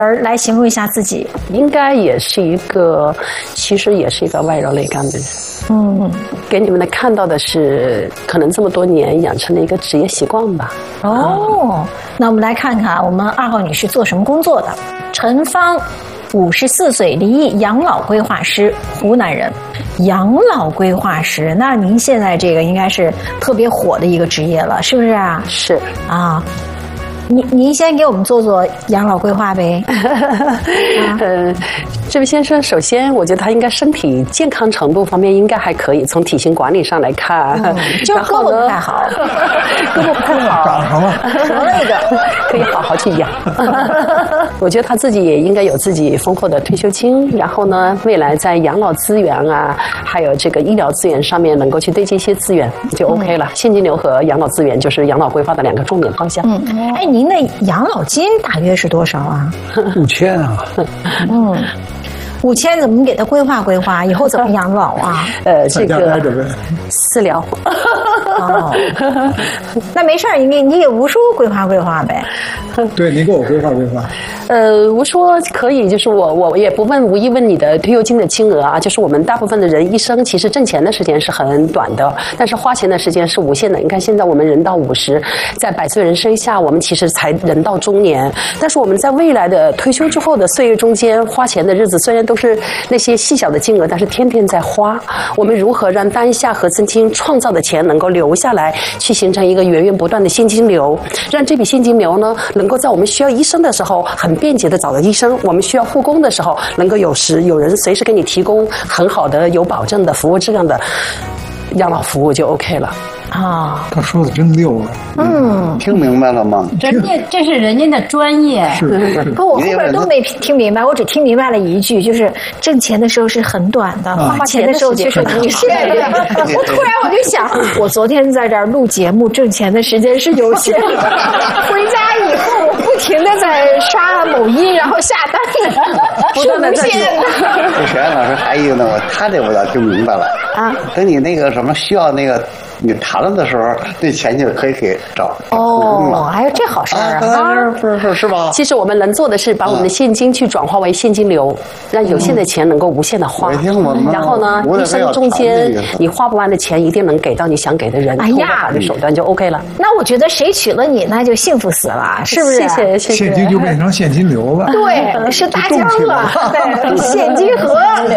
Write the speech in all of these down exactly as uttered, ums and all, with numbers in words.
而来形容一下自己？ 应该也是一个，其实也是一个外柔内刚的人。嗯，给你们的看到的是，可能这么多年养成的一个职业习惯吧。 哦，那我们来看看我们二号女士做什么工作的。陈芳，五十四岁，离异，养老规划师，湖南人。养老规划师，那您现在这个应该是特别火的一个职业了，是不是啊？ 是啊。您您先给我们做做养老规划呗。 啊、呃，这位先生，首先我觉得他应该身体健康程度方面应该还可以，从体型管理上来看， 嗯、就胳膊不太好， 胳膊不太好， 长上了， 什么那个可以好好去养。我觉得他自己也应该有自己丰厚的退休金，然后呢，未来在养老资源啊，还有这个医疗资源上面能够去对接一些资源就 OK 了。嗯、现金流和养老资源就是养老规划的两个重点方向。 嗯，哎，您的养老金大约是多少啊？ 五千啊。 嗯，五千怎么给他规划规划？以后怎么养老啊？ 呃，这个私聊。 哦，那没事儿，你你给吴叔规划规划呗。 对，你给我规划规划。 呃，吴说可以，就是我我也不问，无意问你的退休金的金额啊。就是我们大部分的人一生其实挣钱的时间是很短的，但是花钱的时间是无限的。你看现在我们人到五十，在百岁人生下，我们其实才人到中年。但是我们在未来的退休之后的岁月中间，花钱的日子虽然都是那些细小的金额，但是天天在花。我们如何让当下和曾经创造的钱能够留下来，去形成一个源源不断的现金流，让这笔现金流呢，能够在我们需要医生的时候很便捷的找到医生，我们需要护工的时候，能够有时有人随时给你提供很好的有保证的服务质量的养老服务就 OK 了。 啊， 他说的真溜了。 嗯， 听明白了吗？ 人家这是人家的专业。 是， 可我后边都没听明白，我只听明白了一句，就是挣钱的时候是很短的， 啊、 花钱的时候却是无限的。我突然我就想，我昨天在这儿录节目，挣钱的时间是有限的，回家以后我不停的在刷某音，然后下单，是无限的。 这学员老师还有一个呢，我他这我倒听明白了啊。等你那个什么需要那个。你谈了的时候，那钱就可以给找哦，还有这好事儿啊！ 不是是是吧？ 其实我们能做的是把我们的现金去转化为现金流，让有限的钱能够无限的花。然后呢，一生中间你花不完的钱，一定能给到你想给的人。 哎呀， 好的手段就 OK 了。 那我觉得谁娶了你，那就幸福死了，是不是？ 谢谢谢谢。 现金就变成现金流了。 对，是大江了，对，现金河。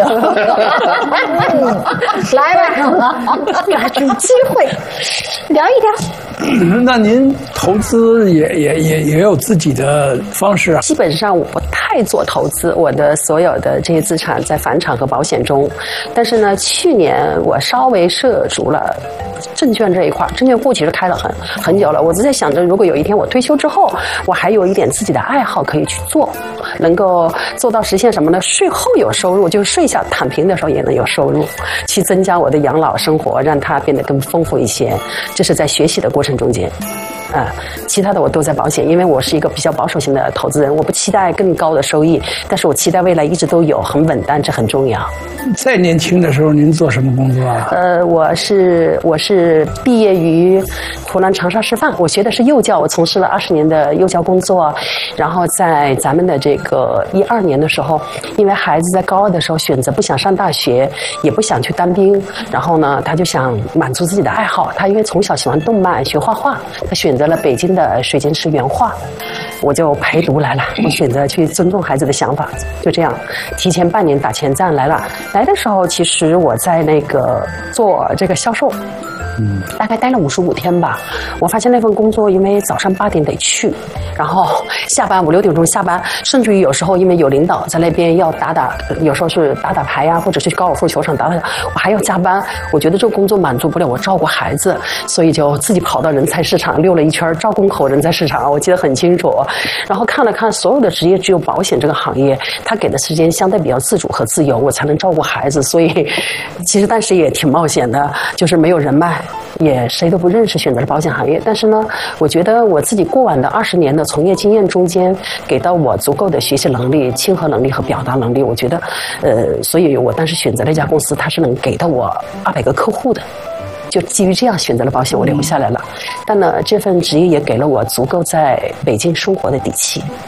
来吧，抓住机会。聊一聊。 那您投资也也也也有自己的方式啊？ 基本上我不太做投资，我的所有的这些资产在房产和保险中。但是呢，去年我稍微涉足了证券这一块，证券户其实开了很很久了。我就在想着，如果有一天我退休之后，我还有一点自己的爱好可以去做，能够做到实现什么呢？税后有收入，就是税下躺平的时候也能有收入，去增加我的养老生活，让它变得更丰富一些。这是在学习的过程中间。啊，其他的我都在保险，因为我是一个比较保守型的投资人，我不期待更高的收益，但是我期待未来一直都有很稳当，这很重要。 在年轻的时候，您做什么工作啊？ 呃，我是我是毕业于湖南长沙师范，我学的是幼教，我从事了二十年的幼教工作，然后在咱们的这个一二年的时候，因为孩子在高二的时候选择不想上大学，也不想去当兵，然后呢，他就想满足自己的爱好，他因为从小喜欢动漫，学画画，他选择了北京的水晶石原画，我就陪读来了，我选择去尊重孩子的想法，就这样提前半年打前站来了。来的时候，其实我在那个做这个销售，嗯，大概待了五十五天吧。我发现那份工作，因为早上八点得去，然后下班五六点钟下班，甚至于有时候因为有领导在那边要打打，有时候是打打牌呀、啊，或者是去高尔夫球场打打，我还要加班。我觉得这个工作满足不了我照顾孩子，所以就自己跑到人才市场溜了一圈，赵公口人才市场，我记得很清楚。然后看了看所有的职业，只有保险这个行业，他给的时间相对比较自主和自由，我才能照顾孩子。所以其实当时也挺冒险的，就是没有人脉，也谁都不认识，选择了保险行业。但是呢，我觉得我自己过往的二十年的从业经验中间，给到我足够的学习能力、亲和能力和表达能力。我觉得，呃，所以我当时选择了一家公司，它是能给到我二百个客户的。就基于这样选择了保险，我留下来了。但呢，这份职业也给了我足够在北京生活的底气。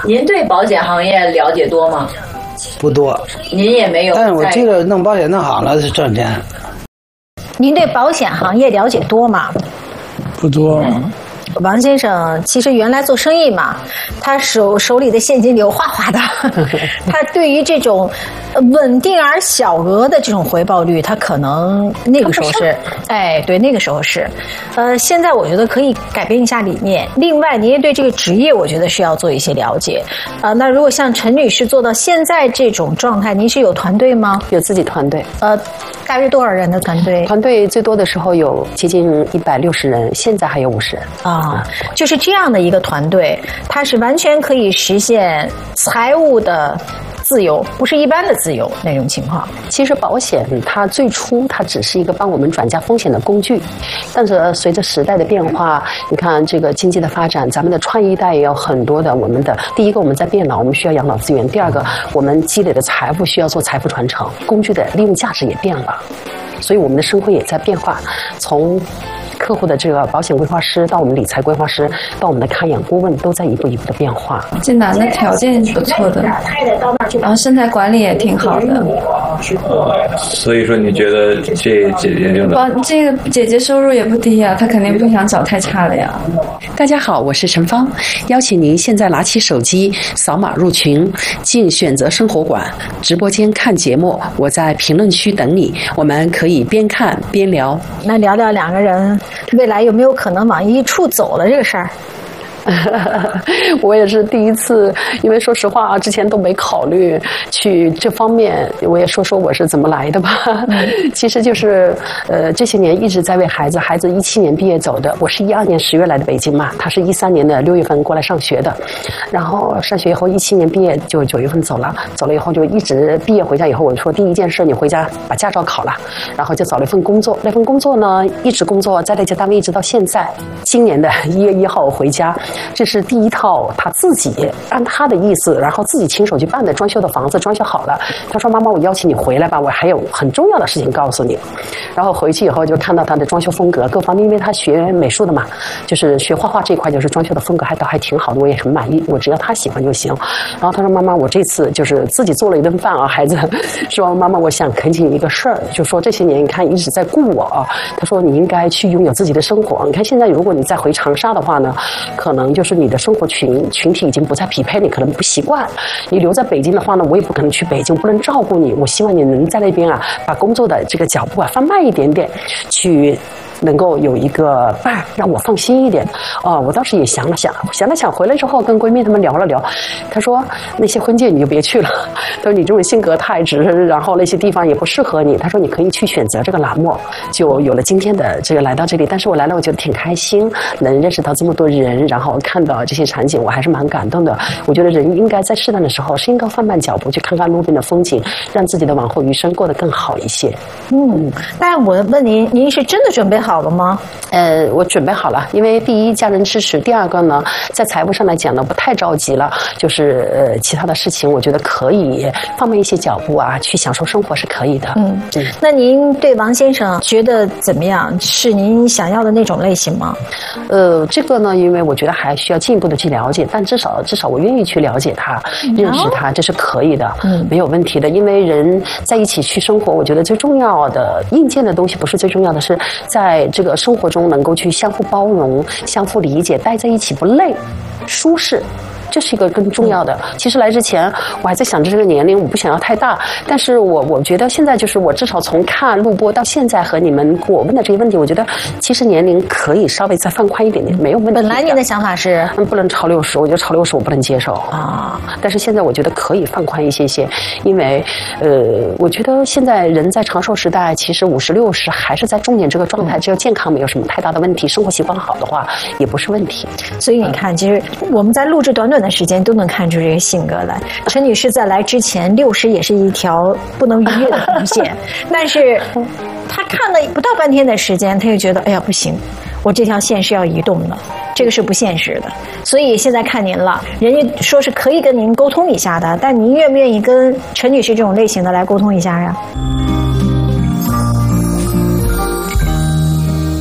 您对保险行业了解多吗？ 不多， 您也没有。 但是我记得弄保险弄好了是挣钱。 您对保险行业了解多吗？ 不多。 嗯，王先生其实原来做生意嘛，他手手里的现金流哗哗的，他对于这种稳定而小额的这种回报率，他可能那个时候是，哎，对，那个时候是，呃，现在我觉得可以改变一下理念。另外，您也对这个职业，我觉得是要做一些了解。啊、呃，那如果像陈女士做到现在这种状态，您是有团队吗？ 有自己团队， 呃。大约多少人的团队？ 团队最多的时候有接近一百六十人，现在还有五十人啊。就是这样的一个团队，它是完全可以实现财务的自由，不是一般的自由那种情况。 其实保险它最初它只是一个帮我们转嫁风险的工具，但是随着时代的变化，你看这个经济的发展，咱们的创业一代也有很多的我们的第一个我们在变老，我们需要养老资源；第二个我们积累的财富需要做财富传承，工具的利用价值也变了，所以我们的生活也在变化，从客户的这个保险规划师到我们理财规划师到我们的看养顾问都在一步一步的变化。 这男的条件不错的，然后身材管理也挺好的。 所以说你觉得这姐姐就能？这个姐姐收入也不低呀、啊，她肯定不想找太差的呀。 大家好，我是陈芳，邀请您现在拿起手机扫码入群，进选择生活馆直播间看节目，我在评论区等你，我们可以边看边聊。 那聊聊两个人未来有没有可能往一处走了这个事儿？ 我也是第一次，因为说实话啊，之前都没考虑去这方面。我也说说我是怎么来的吧。嗯、其实就是呃这些年一直在为孩子，孩子一七年毕业走的，我是一二年十月来的北京嘛，他是一三年的六月份过来上学的，然后上学以后一七年毕业就九月份走了，走了以后就一直毕业回家以后，我说第一件事你回家把驾照考了，然后就找了一份工作，那份工作呢一直工作在那家单位一直到现在，今年的一月一号回家。这是第一套他自己按他的意思，然后自己亲手去办的装修的房子，装修好了。他说：“妈妈，我邀请你回来吧，我还有很重要的事情告诉你。”然后回去以后就看到他的装修风格各方面，因为他学美术的嘛，就是学画画这一块，就是装修的风格还倒还挺好的，我也很满意。我只要他喜欢就行。然后他说：“妈妈，我这次就是自己做了一顿饭啊，孩子说妈妈，我想恳请你一个事儿，就说这些年你看一直在顾我啊。”他说：“你应该去拥有自己的生活。你看现在如果你再回长沙的话呢，可能就是你的生活群群体已经不再匹配，你可能不习惯。你留在北京的话呢，我也不可能去北京，不能照顾你。我希望你能在那边啊，把工作的这个脚步啊放慢一点点，去能够有一个伴，让我放心一点。哦，我当时也想了想，想了想，回来之后跟闺蜜她们聊了聊，她说那些婚介你就别去了，她说你这种性格太直，然后那些地方也不适合你。她说你可以去选择这个栏目，就有了今天的这个来到这里。但是我来了，我觉得挺开心，能认识到这么多人，然后看到这些场景，我还是蛮感动的。我觉得人应该在适当的时候是应该放慢脚步，去看看路边的风景，让自己的往后余生过得更好一些。 嗯，但我问您，您是真的准备好了吗？ 呃，我准备好了，因为第一家人支持，第二个呢，在财务上来讲呢，不太着急了，就是呃其他的事情，我觉得可以放慢一些脚步啊，去享受生活是可以的。 嗯，嗯那您对王先生觉得怎么样？是您想要的那种类型吗？ 呃，这个呢，因为我觉得还需要进一步的去了解，但至少至少我愿意去了解他，嗯、认识他，这是可以的，嗯，没有问题的。因为人在一起去生活，我觉得最重要的硬件的东西不是最重要的，是在这个生活中能够去相互包容、相互理解，待在一起不累、舒适。这是一个更重要的。其实来之前我还在想着这个年龄我不想要太大，但是我我觉得现在就是我至少从看录播到现在和你们我问的这些问题，我觉得其实年龄可以稍微再放宽一点点，没有问题。 本来您的想法是不能超六十，我觉得超六十我不能接受啊。但是现在我觉得可以放宽一些些，因为呃，我觉得现在人在长寿时代，其实五十六十还是在中年这个状态，只要健康没有什么太大的问题，生活习惯好的话也不是问题。 所以你看，其实我们在录制短短的时间都能看出这个性格来。陈女士在来之前，六十也是一条不能逾越的红线，但是她看了不到半天的时间，她就觉得哎呀不行，我这条线是要移动的，这个是不现实的。所以现在看您了，人家说是可以跟您沟通一下的，但您愿不愿意跟陈女士这种类型的来沟通一下呀？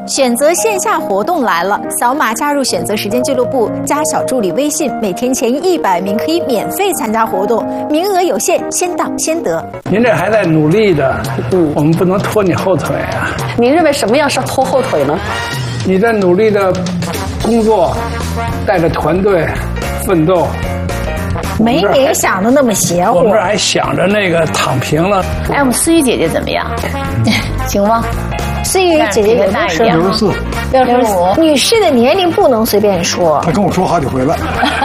选择线下活动来了，扫码加入选择时间俱乐部，加小助理微信，每天前一百名可以免费参加活动，名额有限，先到先得。 您这还在努力的，嗯，我们不能拖你后腿啊。 您认为什么样是拖后腿呢？ 你在努力的工作，带着团队奋斗。 没你想的那么邪乎。 我们这还想着那个躺平了。 哎，我们思雨姐姐怎么样？行吗？ 思雨姐姐有大一点， 六十四， 六十五。女士的年龄不能随便说。 她跟我说好几回了。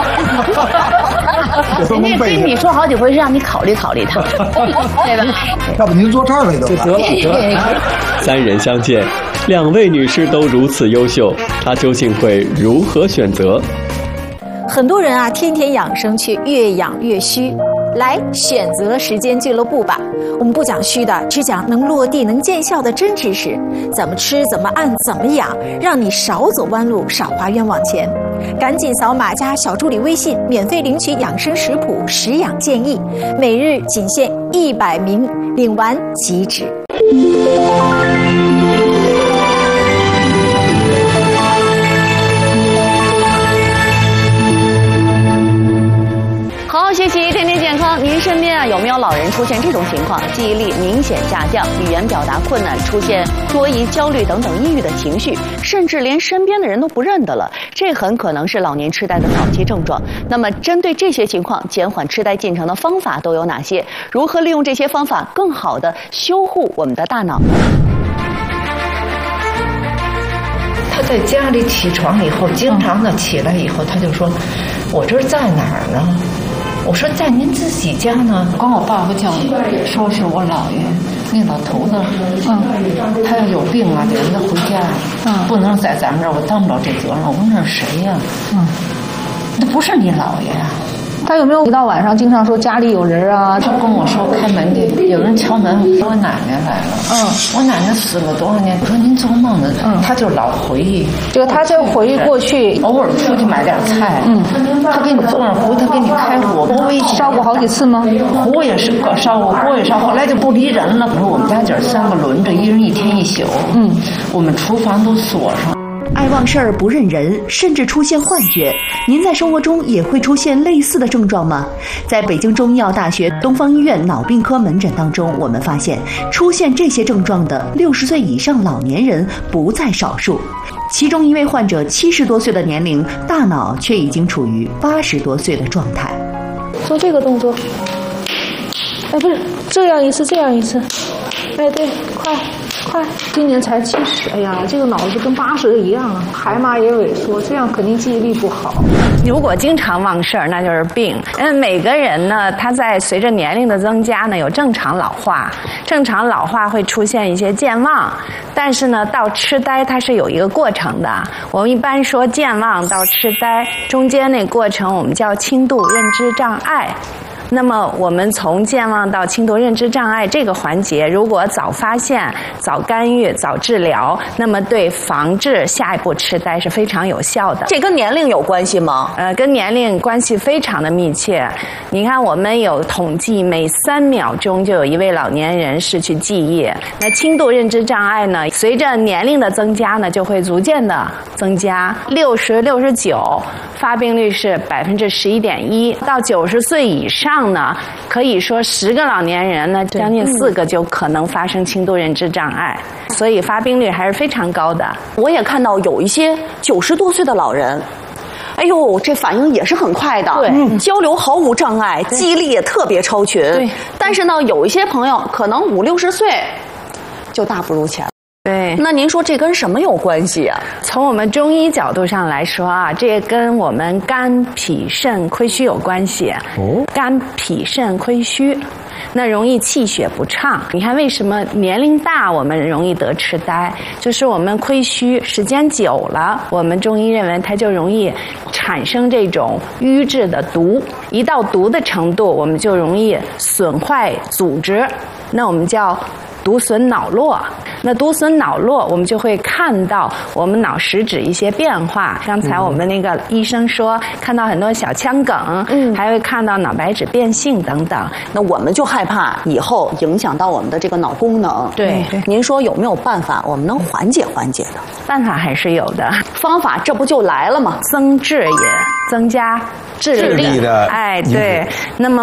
人家跟你说好几回是让你考虑考虑她，对吧？ 要不您坐这儿来得得了。 三人相见，两位女士都如此优秀，她究竟会如何选择？ 很多人啊，天天养生却越养越虚。来选择时间俱乐部吧，我们不讲虚的，只讲能落地能见效的真知识，怎么吃怎么按怎么养，让你少走弯路少花冤枉钱。赶紧扫码加小助理微信，免费领取养生食谱食养建议，每日仅限一百名，领完即止。 好好学习，天天健康。您身边啊有没有老人出现这种情况？记忆力明显下降，语言表达困难，出现多疑、焦虑等等抑郁的情绪，甚至连身边的人都不认得了。这很可能是老年痴呆的早期症状。那么，针对这些情况，减缓痴呆进程的方法都有哪些？如何利用这些方法更好地修护我们的大脑？ 他在家里起床以后，经常的起来以后，他就说：“我这在哪儿呢？”我说在您自己家呢。管我爸爸叫，说是我姥爷，那老头子，嗯，他要有病啊，得让他回家，嗯，不能在咱们这儿，我当不了这责任。我问那是谁呀？嗯，那不是你姥爷呀。 他有没有一到晚上经常说家里有人啊？ 他跟我说开门去，有人敲门，我奶奶来了。嗯，我奶奶死了多少年？我说您做梦呢？嗯，他就老回忆， 就他就回忆过去， 偶尔出去买点菜。嗯，他给你做点糊，他给你开火锅， 烧过好几次吗？ 火也是烧过，锅也烧，后来就不离人了。我说我们家姐儿三个轮着，一人一天一宿。嗯，我们厨房都锁上。 爱忘事儿不认人，甚至出现幻觉。您在生活中也会出现类似的症状吗？在北京中医药大学东方医院脑病科门诊当中，我们发现出现这些症状的六十岁以上老年人不在少数。其中一位患者七十多岁的年龄，大脑却已经处于八十多岁的状态。 做这个动作，哎，不是这样一次，这样一次，哎，对，快。快，今年才七十，哎呀，这个脑子跟八十一样啊，海马也萎缩，这样肯定记忆力不好。 如果经常忘事儿，那就是病。嗯，每个人呢，他在随着年龄的增加呢，有正常老化，正常老化会出现一些健忘，但是呢，到痴呆它是有一个过程的。我们一般说健忘到痴呆中间那过程，我们叫轻度认知障碍。那么我们从健忘到轻度认知障碍这个环节，如果早发现、早干预、早治疗，那么对防治下一步痴呆是非常有效的。 这跟年龄有关系吗？ 呃，跟年龄关系非常的密切。你看，我们有统计，每三秒钟就有一位老年人失去记忆。那轻度认知障碍呢，随着年龄的增加呢，就会逐渐的增加。六十、六十九，发病率是百分之十一点一，到九十岁以上呢，可以说十个老年人呢，将近四个就可能发生轻度认知障碍，所以发病率还是非常高的。 我也看到有一些九十多岁的老人，哎呦，这反应也是很快的，对、嗯，交流毫无障碍，记忆力也特别超群。对，但是呢，有一些朋友可能五六十岁就大不如前。 对， 那您说这跟什么有关系啊？ 从我们中医角度上来说啊，这跟我们肝脾肾亏虚有关系。哦，肝脾肾亏虚，那容易气血不畅。你看为什么年龄大我们容易得痴呆？就是我们亏虚时间久了，我们中医认为它就容易产生这种瘀滞的毒。一到毒的程度，我们就容易损坏组织，那我们叫毒损脑络。那毒损脑络，我们就会看到我们脑实质一些变化。刚才我们那个医生说，看到很多小腔梗，嗯，还会看到脑白质变性等等。 那我们就害怕以后影响到我们的这个脑功能。 对， 您说有没有办法我们能缓解缓解的？ 办法还是有的， 方法这不就来了吗？ 增智也增加智力的，哎，对，那么。